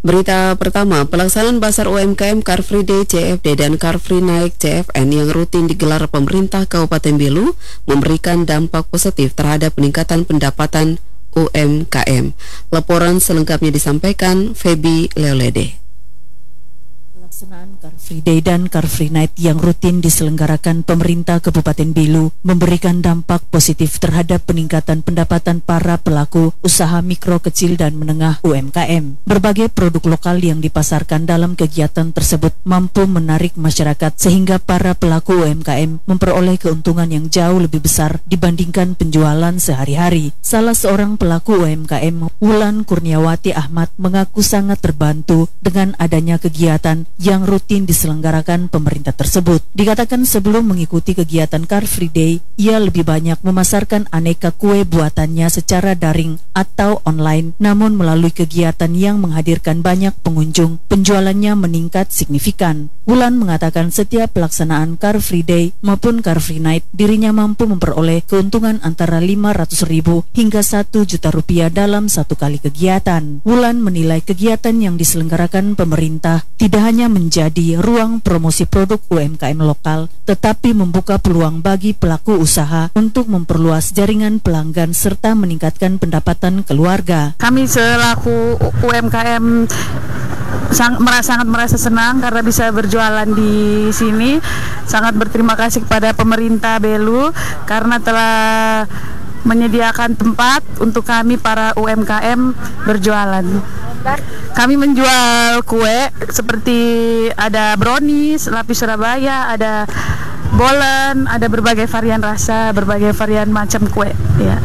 Berita pertama, pelaksanaan Bazar UMKM Car Free Day CFD dan Car Free Night CFN yang rutin digelar pemerintah Kabupaten Belu memberikan dampak positif terhadap peningkatan pendapatan UMKM. Laporan selengkapnya disampaikan Feby Leolede. Pelaksanaan Car Free Day dan Car Free Night yang rutin diselenggarakan pemerintah Kabupaten Belu memberikan dampak positif terhadap peningkatan pendapatan para pelaku usaha mikro, kecil, dan menengah UMKM. Berbagai produk lokal yang dipasarkan dalam kegiatan tersebut mampu menarik masyarakat sehingga para pelaku UMKM memperoleh keuntungan yang jauh lebih besar dibandingkan penjualan sehari-hari. Salah seorang pelaku UMKM, Wulan Kurniawati Ahmad, mengaku sangat terbantu dengan adanya kegiatan yang rutin diselenggarakan pemerintah tersebut. Dikatakan sebelum mengikuti kegiatan Car Free Day, ia lebih banyak memasarkan aneka kue buatannya secara daring atau online. Namun melalui kegiatan yang menghadirkan banyak pengunjung, penjualannya meningkat signifikan. Wulan mengatakan setiap pelaksanaan Car Free Day maupun Car Free Night, dirinya mampu memperoleh keuntungan antara 500.000 hingga 1 juta rupiah dalam satu kali kegiatan. Wulan menilai kegiatan yang diselenggarakan pemerintah tidak hanya menjadi ruang promosi produk UMKM lokal, tetapi membuka peluang bagi pelaku usaha untuk memperluas jaringan pelanggan serta meningkatkan pendapatan keluarga. Kami selaku UMKM sangat merasa senang karena bisa berjualan di sini. Sangat berterima kasih kepada pemerintah Belu karena telah menyediakan tempat untuk kami para UMKM berjualan. Kami menjual kue seperti ada brownies, lapis Surabaya, ada bolen, ada berbagai varian rasa, berbagai varian macam kue. Ya.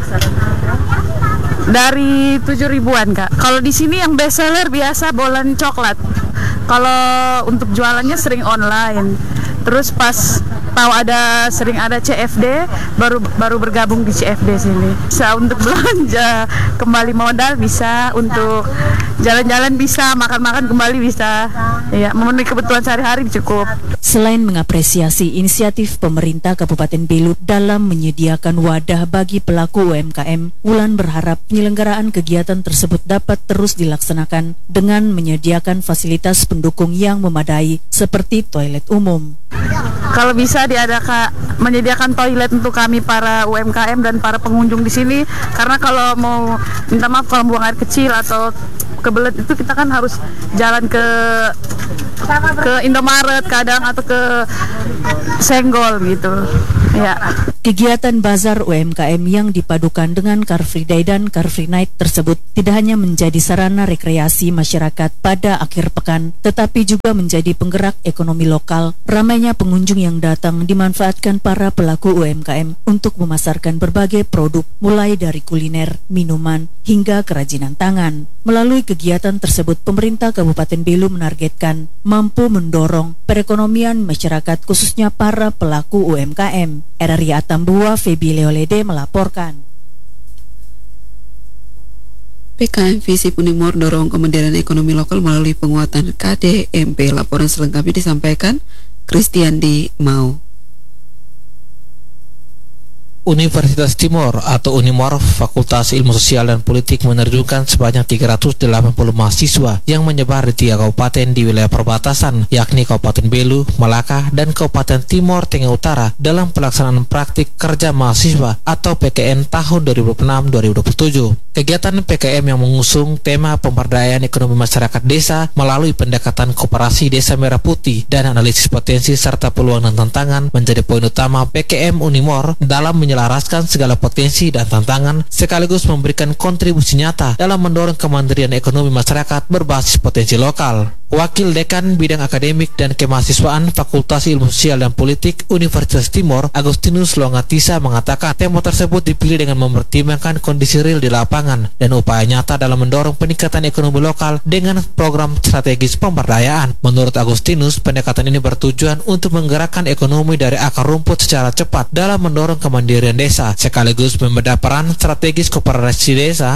Dari 7.000-an, Kak. Kalau di sini yang best seller biasa bolen coklat. Kalau untuk jualannya sering online. Terus pas tahu sering ada CFD, baru bergabung di CFD sini. Bisa untuk belanja kembali modal, bisa untuk jalan-jalan, bisa makan-makan kembali, bisa. Ya, memenuhi kebutuhan sehari-hari cukup. Selain mengapresiasi inisiatif pemerintah Kabupaten Belu dalam menyediakan wadah bagi pelaku UMKM, Wulan berharap penyelenggaraan kegiatan tersebut dapat terus dilaksanakan dengan menyediakan fasilitas pendukung yang memadai seperti toilet umum. Kalau bisa menyediakan toilet untuk kami para UMKM dan para pengunjung di sini, karena kalau mau minta maaf kalau buang air kecil atau kebelet itu kita kan harus jalan ke Indomaret kadang atau ke Senggol gitu. Ya. Kegiatan bazar UMKM yang dipadukan dengan Car Free Day dan Car Free Night tersebut tidak hanya menjadi sarana rekreasi masyarakat pada akhir pekan, tetapi juga menjadi penggerak ekonomi lokal. Ramainya pengunjung yang datang dimanfaatkan para pelaku UMKM untuk memasarkan berbagai produk, mulai dari kuliner, minuman, hingga kerajinan tangan. Melalui kegiatan tersebut, pemerintah Kabupaten Belu menargetkan mampu mendorong perekonomian masyarakat, khususnya para pelaku UMKM. RRI Atambua, Feby Leolede melaporkan. PKM Visi Unimor dorong kemandirian ekonomi lokal melalui penguatan KDMP. Laporan selengkapnya disampaikan Kristiandi Mau. Universitas Timor atau Unimor Fakultas Ilmu Sosial dan Politik menerjunkan sebanyak 380 mahasiswa yang menyebar di 3 kabupaten di wilayah perbatasan, yakni Kabupaten Belu, Malaka, dan Kabupaten Timor Tengah Utara dalam pelaksanaan praktik kerja mahasiswa atau PKN tahun 2026-2027. Kegiatan PKM yang mengusung tema pemberdayaan ekonomi masyarakat desa melalui pendekatan koperasi Desa Merah Putih dan analisis potensi serta peluang dan tantangan menjadi poin utama PKM Unimor dalam menyelaraskan segala potensi dan tantangan sekaligus memberikan kontribusi nyata dalam mendorong kemandirian ekonomi masyarakat berbasis potensi lokal. Wakil Dekan Bidang Akademik dan Kemahasiswaan Fakultas Ilmu Sosial dan Politik Universitas Timor, Agustinus Longatisa, mengatakan tema tersebut dipilih dengan mempertimbangkan kondisi real di lapangan dan upaya nyata dalam mendorong peningkatan ekonomi lokal dengan program strategis pemberdayaan. Menurut Agustinus, pendekatan ini bertujuan untuk menggerakkan ekonomi dari akar rumput secara cepat dalam mendorong kemandirian desa, sekaligus membedah peran strategis koperasi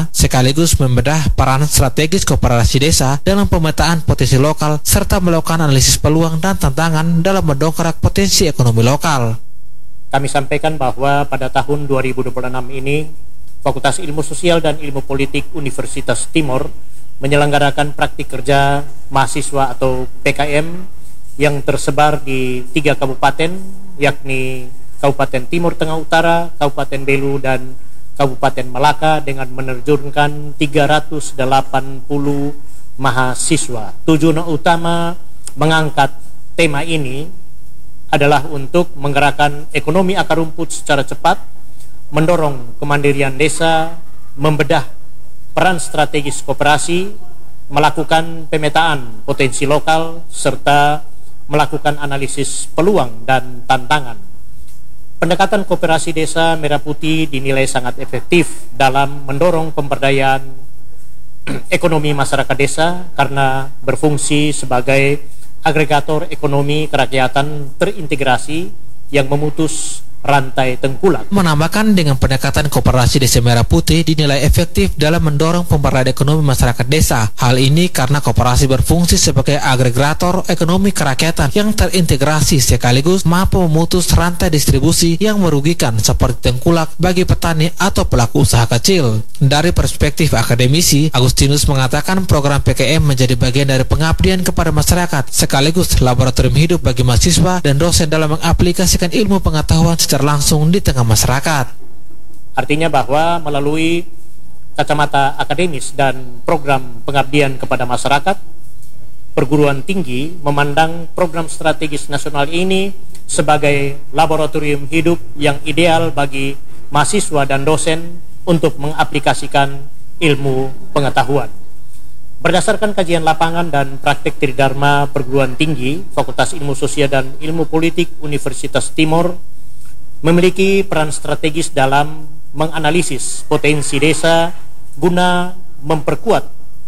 desa dalam pemetaan potensi lokal serta melakukan analisis peluang dan tantangan dalam mendongkrak potensi ekonomi lokal. Kami sampaikan bahwa pada tahun 2026 ini Fakultas Ilmu Sosial dan Ilmu Politik Universitas Timor menyelenggarakan praktik kerja mahasiswa atau PKM yang tersebar di 3 kabupaten, yakni Kabupaten Timur Tengah Utara, Kabupaten Belu, dan Kabupaten Malaka dengan menerjunkan 380 mahasiswa. Tujuan utama mengangkat tema ini adalah untuk menggerakkan ekonomi akar rumput secara cepat, mendorong kemandirian desa, membedah peran strategis koperasi, melakukan pemetaan potensi lokal, serta melakukan analisis peluang dan tantangan. Pendekatan koperasi desa Merah Putih dinilai sangat efektif dalam mendorong pemberdayaan ekonomi masyarakat desa karena berfungsi sebagai agregator ekonomi kerakyatan terintegrasi yang memutus rantai tengkulak. Menambahkan dengan pendekatan koperasi desa Merah Putih dinilai efektif dalam mendorong pemberdayaan ekonomi masyarakat desa. Hal ini karena koperasi berfungsi sebagai agregator ekonomi kerakyatan yang terintegrasi sekaligus mampu memutus rantai distribusi yang merugikan seperti tengkulak bagi petani atau pelaku usaha kecil. Dari perspektif akademisi, Agustinus mengatakan program PKM menjadi bagian dari pengabdian kepada masyarakat sekaligus laboratorium hidup bagi mahasiswa dan dosen dalam mengaplikasikan ilmu pengetahuan secara langsung di tengah masyarakat. Artinya bahwa melalui kacamata akademis dan program pengabdian kepada masyarakat, perguruan tinggi memandang program strategis nasional ini sebagai laboratorium hidup yang ideal bagi mahasiswa dan dosen untuk mengaplikasikan ilmu pengetahuan. Berdasarkan kajian lapangan dan praktik Tridharma Perguruan Tinggi, Fakultas Ilmu Sosial dan Ilmu Politik Universitas Timur memiliki peran strategis dalam menganalisis potensi desa guna memperkuat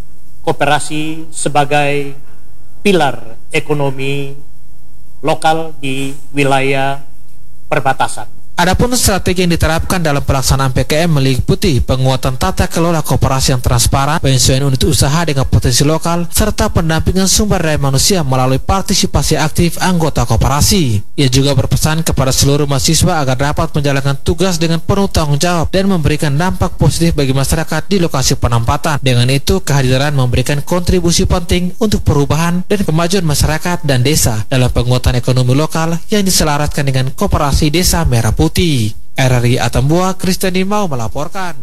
koperasi sebagai pilar ekonomi lokal di wilayah perbatasan. Adapun strategi yang diterapkan dalam pelaksanaan PKM meliputi penguatan tata kelola koperasi yang transparan, penyesuaian unit usaha dengan potensi lokal, serta pendampingan sumber daya manusia melalui partisipasi aktif anggota koperasi. Ia juga berpesan kepada seluruh mahasiswa agar dapat menjalankan tugas dengan penuh tanggung jawab dan memberikan dampak positif bagi masyarakat di lokasi penempatan. Dengan itu, kehadiran memberikan kontribusi penting untuk perubahan dan kemajuan masyarakat dan desa dalam penguatan ekonomi lokal yang diselaraskan dengan koperasi desa Merah Putih. RRI Atambua, Kristiani mau melaporkan.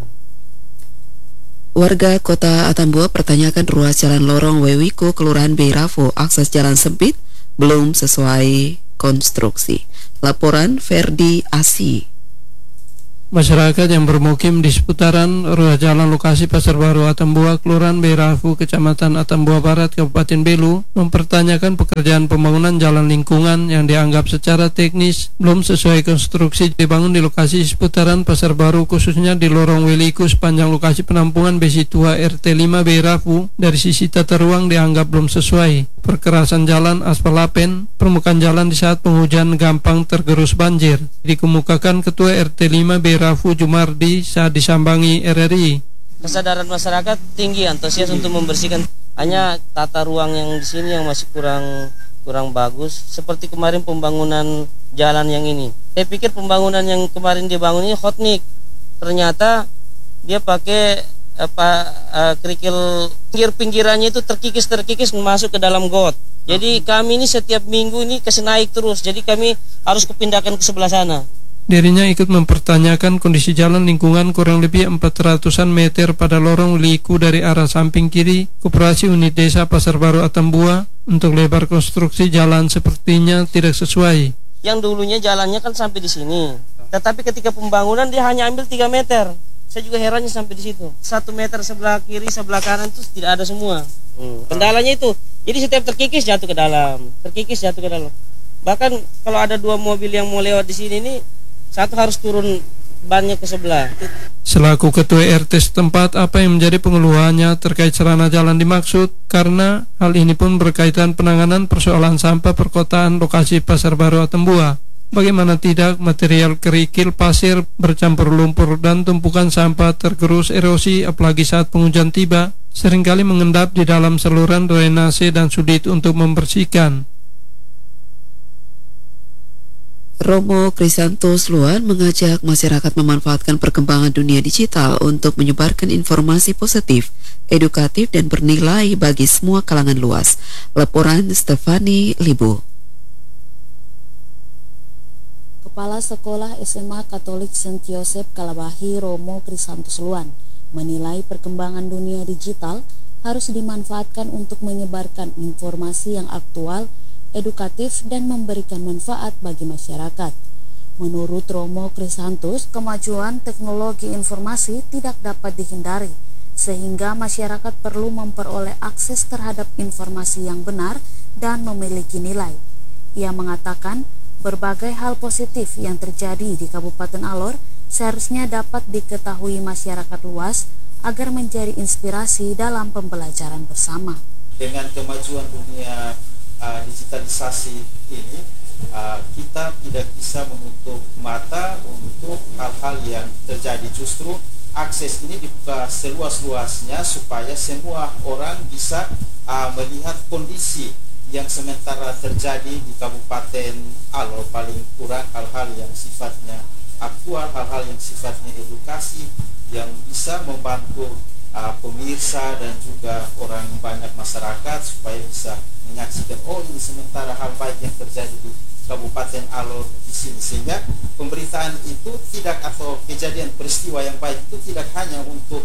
Warga kota Atambua pertanyakan ruas jalan lorong Wewiko, Kelurahan Beiravo, akses jalan sempit belum sesuai konstruksi. Laporan Ferdi Asi. Masyarakat yang bermukim di seputaran ruas jalan lokasi Pasar Baru Atambua, Kelurahan Beiravo, Kecamatan Atambua Barat, Kabupaten Belu, mempertanyakan pekerjaan pembangunan jalan lingkungan yang dianggap secara teknis belum sesuai konstruksi dibangun di lokasi seputaran Pasar Baru, khususnya di lorong Wewiko sepanjang lokasi penampungan besi tua RT 5 Beiravo. Dari sisi tata ruang dianggap belum sesuai. Perkerasan jalan, aspal lapen, permukaan jalan di saat penghujan gampang tergerus banjir, dikemukakan Ketua RT 5 Beiravo Jumardi saat disambangi RRI. Kesadaran masyarakat tinggi, antusias untuk membersihkan. Hanya tata ruang yang di sini yang masih kurang bagus. Seperti kemarin pembangunan jalan yang ini. Saya pikir pembangunan yang kemarin dibangun ini hotnik. Ternyata dia pakai kerikil, pinggirannya itu terkikis masuk ke dalam got. Jadi kami ini setiap minggu ini kasih naik terus. Jadi kami harus kepindahkan ke sebelah sana. Dirinya ikut mempertanyakan kondisi jalan lingkungan kurang lebih 400-an meter pada lorong Wewiko dari arah samping kiri Koperasi Unit Desa Pasar Baru Atambua. Untuk lebar konstruksi jalan sepertinya tidak sesuai. Yang dulunya jalannya kan sampai di sini, tetapi ketika pembangunan dia hanya ambil 3 meter. Saya juga herannya sampai di situ. 1 meter sebelah kiri, sebelah kanan itu tidak ada semua. Kendalanya itu. Jadi setiap terkikis jatuh ke dalam, Bahkan kalau ada 2 mobil yang mau lewat di sini nih, satu harus turun bannya ke sebelah. Selaku Ketua RT setempat, apa yang menjadi pengeluhannya terkait sarana jalan dimaksud? Karena hal ini pun berkaitan penanganan persoalan sampah perkotaan lokasi Pasar Baru Atambua. Bagaimana tidak, material kerikil pasir bercampur lumpur dan tumpukan sampah tergerus erosi apalagi saat penghujan tiba, seringkali mengendap di dalam saluran drainase dan sulit untuk membersihkan. Romo Krisantos Luan mengajak masyarakat memanfaatkan perkembangan dunia digital untuk menyebarkan informasi positif, edukatif, dan bernilai bagi semua kalangan luas. Laporan Stefani Libu. Kepala Sekolah SMA Katolik St. Yosef Kalabahi Romo Krisantos Luan menilai perkembangan dunia digital harus dimanfaatkan untuk menyebarkan informasi yang aktual, edukatif, dan memberikan manfaat bagi masyarakat. Menurut Romo Krisantos, kemajuan teknologi informasi tidak dapat dihindari, sehingga masyarakat perlu memperoleh akses terhadap informasi yang benar dan memiliki nilai. Ia mengatakan, berbagai hal positif yang terjadi di Kabupaten Alor seharusnya dapat diketahui masyarakat luas agar menjadi inspirasi dalam pembelajaran bersama. Dengan kemajuan dunia digitalisasi ini, kita tidak bisa menutup mata untuk hal-hal yang terjadi. Justru akses ini dibuka seluas-luasnya supaya semua orang bisa melihat kondisi yang sementara terjadi di Kabupaten Alor, paling kurang hal-hal yang sifatnya aktual, hal-hal yang sifatnya edukasi, yang bisa membantu pemirsa dan juga orang banyak masyarakat supaya bisa menyaksikan, oh ini sementara hal baik yang terjadi di Kabupaten Alor di sini, sehingga pemberitaan itu tidak, atau kejadian peristiwa yang baik itu tidak hanya untuk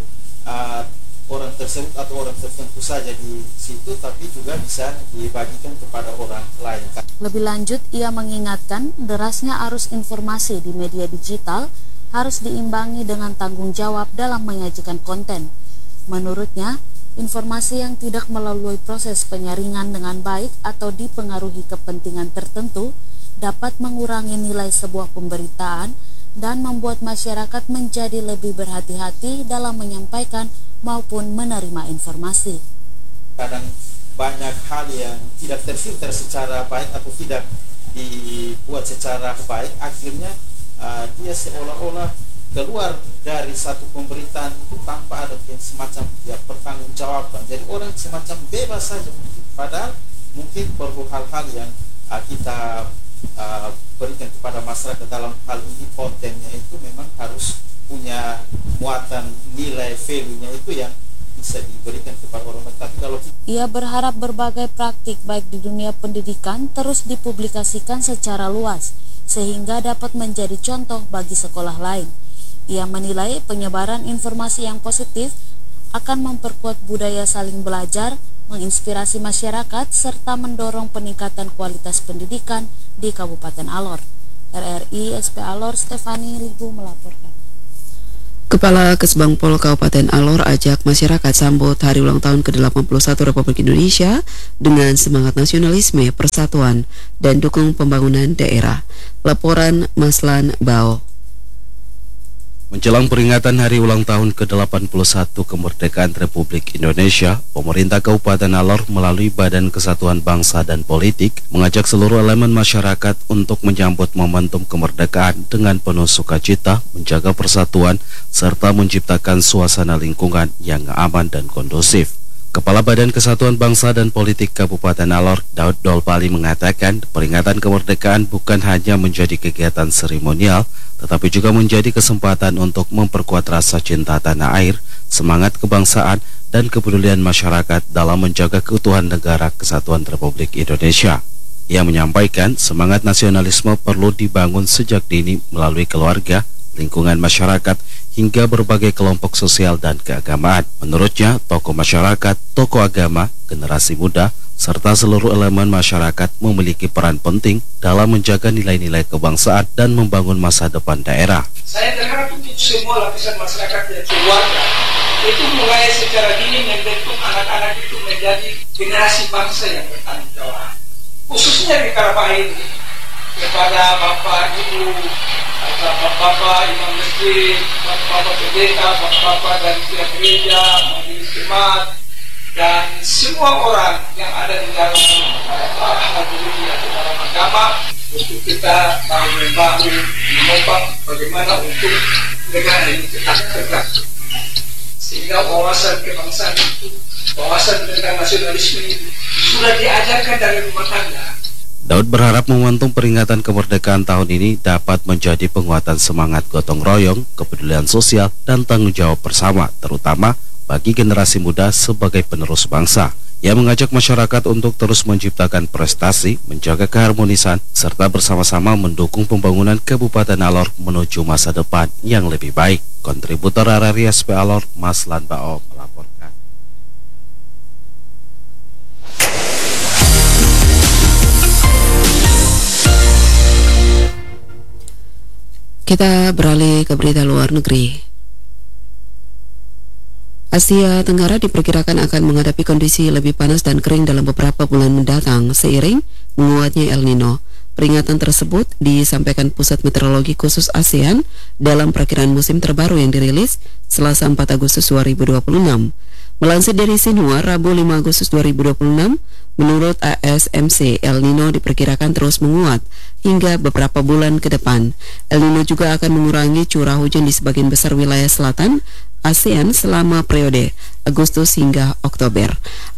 orang tersebut atau orang tertentu saja di situ, tapi juga bisa dibagikan kepada orang lain. Lebih lanjut, ia mengingatkan derasnya arus informasi di media digital harus diimbangi dengan tanggung jawab dalam menyajikan konten. Menurutnya, informasi yang tidak melalui proses penyaringan dengan baik atau dipengaruhi kepentingan tertentu dapat mengurangi nilai sebuah pemberitaan dan membuat masyarakat menjadi lebih berhati-hati dalam menyampaikan maupun menerima informasi. Kadang banyak hal yang tidak terfilter secara baik atau tidak dibuat secara baik, akhirnya dia seolah-olah keluar dari satu pemberitaan itu tanpa ada semacam pertanggungjawaban. Jadi orang semacam bebas saja, padahal mungkin perlu hal-hal yang kita berikan kepada masyarakat dalam hal ini. Kontennya itu memang harus punya muatan nilai, value-nya itu yang bisa diberikan kepada orang. Tapi kalau ia berharap berbagai praktik baik di dunia pendidikan terus dipublikasikan secara luas sehingga dapat menjadi contoh bagi sekolah lain. Ia menilai penyebaran informasi yang positif akan memperkuat budaya saling belajar, menginspirasi masyarakat, serta mendorong peningkatan kualitas pendidikan di Kabupaten Alor. RRI SP Alor Stefani Libu melaporkan. Kepala Kesbangpol Kabupaten Alor ajak masyarakat sambut hari ulang tahun ke-81 Republik Indonesia dengan semangat nasionalisme, persatuan, dan dukung pembangunan daerah. Laporan Maslan Bao. Menjelang peringatan hari ulang tahun ke-81 kemerdekaan Republik Indonesia, pemerintah Kabupaten Alor melalui Badan Kesatuan Bangsa dan Politik mengajak seluruh elemen masyarakat untuk menyambut momentum kemerdekaan dengan penuh sukacita, menjaga persatuan, serta menciptakan suasana lingkungan yang aman dan kondusif. Kepala Badan Kesatuan Bangsa dan Politik Kabupaten Alor, Daud Dolpali, mengatakan peringatan kemerdekaan bukan hanya menjadi kegiatan seremonial, tetapi juga menjadi kesempatan untuk memperkuat rasa cinta tanah air, semangat kebangsaan, dan kepedulian masyarakat dalam menjaga keutuhan negara Kesatuan Republik Indonesia. Ia menyampaikan semangat nasionalisme perlu dibangun sejak dini melalui keluarga, lingkungan masyarakat, hingga berbagai kelompok sosial dan keagamaan. Menurutnya, tokoh masyarakat, tokoh agama, generasi muda, serta seluruh elemen masyarakat memiliki peran penting dalam menjaga nilai-nilai kebangsaan dan membangun masa depan daerah. Saya berharap untuk semua lapisan masyarakat dan keluarga itu mulai secara dini membentuk anak-anak itu menjadi generasi bangsa yang bertanggung jawab. Khususnya di Kalabahi ini, kepada Bapak Ibu, Bapak Imam Masjid, Bapak Pendeta, Bapak dari pihak gereja, majelis jemaat, dan semua orang yang ada di dalam hadirin atau dalam agama, untuk kita tahu membangun, menopang bagaimana untuk negara ini tetap tegak, sehingga wawasan kebangsaan itu, wawasan tentang nasionalisme itu sudah diajarkan dari rumah tangga. Daud berharap momentum peringatan kemerdekaan tahun ini dapat menjadi penguatan semangat gotong royong, kepedulian sosial, dan tanggung jawab bersama, terutama bagi generasi muda sebagai penerus bangsa. Ia mengajak masyarakat untuk terus menciptakan prestasi, menjaga keharmonisan, serta bersama-sama mendukung pembangunan Kabupaten Alor menuju masa depan yang lebih baik. Kontributor RRI SP Alor, Mas Lanbao melaporkan. Kita beralih ke berita luar negeri. Asia Tenggara diperkirakan akan menghadapi kondisi lebih panas dan kering dalam beberapa bulan mendatang seiring menguatnya El Nino. Peringatan tersebut disampaikan Pusat Meteorologi Khusus ASEAN dalam perakiraan musim terbaru yang dirilis Selasa 4 Agustus 2026. Melansir dari Xinhua, Rabu 5 Agustus 2026, menurut ASMC, El Nino diperkirakan terus menguat hingga beberapa bulan ke depan. El Nino juga akan mengurangi curah hujan di sebagian besar wilayah selatan ASEAN selama periode Agustus hingga Oktober.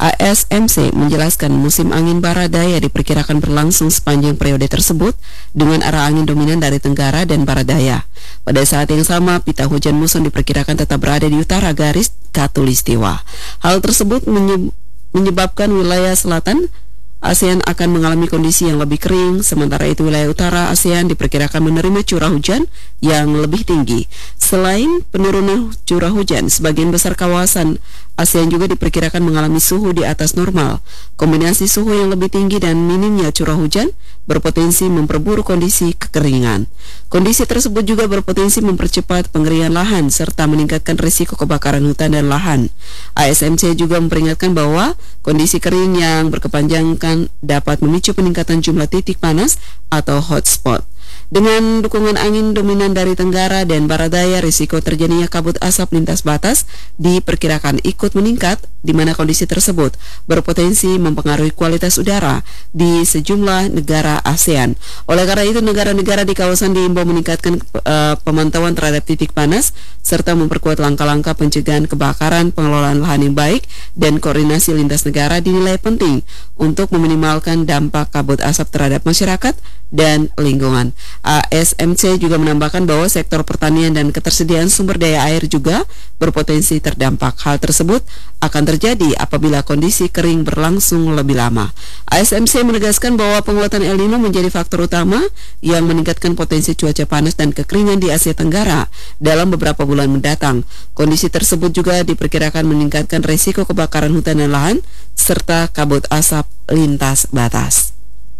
ASMC menjelaskan musim angin barat daya diperkirakan berlangsung sepanjang periode tersebut dengan arah angin dominan dari tenggara dan barat daya. Pada saat yang sama, pita hujan muson diperkirakan tetap berada di utara garis khatulistiwa. Hal tersebut menyebabkan wilayah selatan ASEAN akan mengalami kondisi yang lebih kering, sementara itu wilayah utara ASEAN diperkirakan menerima curah hujan yang lebih tinggi. Selain penurunan curah hujan, sebagian besar kawasan ASEAN juga diperkirakan mengalami suhu di atas normal. Kombinasi suhu yang lebih tinggi dan minimnya curah hujan berpotensi memperburuk kondisi kekeringan. Kondisi tersebut juga berpotensi mempercepat pengeringan lahan serta meningkatkan risiko kebakaran hutan dan lahan. ASMC juga memperingatkan bahwa kondisi kering yang berkepanjangan dapat memicu peningkatan jumlah titik panas atau hotspot. Dengan dukungan angin dominan dari tenggara dan barat daya, risiko terjadinya kabut asap lintas batas diperkirakan ikut meningkat, di mana kondisi tersebut berpotensi mempengaruhi kualitas udara di sejumlah negara ASEAN. Oleh karena itu, negara-negara di kawasan diimbau meningkatkan pemantauan terhadap titik panas serta memperkuat langkah-langkah pencegahan kebakaran, pengelolaan lahan yang baik, dan koordinasi lintas negara dinilai penting untuk meminimalkan dampak kabut asap terhadap masyarakat dan lingkungan. ASMC juga menambahkan bahwa sektor pertanian dan ketersediaan sumber daya air juga berpotensi terdampak. Hal tersebut akan terjadi apabila kondisi kering berlangsung lebih lama. ASMC menegaskan bahwa penguatan El Nino menjadi faktor utama yang meningkatkan potensi cuaca panas dan kekeringan di Asia Tenggara dalam beberapa bulan mendatang. Kondisi tersebut juga diperkirakan meningkatkan risiko kebakaran hutan dan lahan serta kabut asap lintas batas.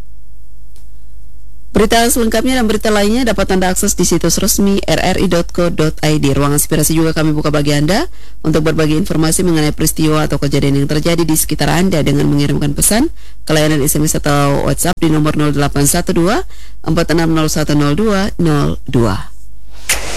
Berita selengkapnya dan berita lainnya dapat Anda akses di situs resmi rri.co.id. Ruang aspirasi juga kami buka bagi Anda untuk berbagi informasi mengenai peristiwa atau kejadian yang terjadi di sekitar Anda dengan mengirimkan pesan ke layanan SMS atau WhatsApp di nomor 0812 46010202.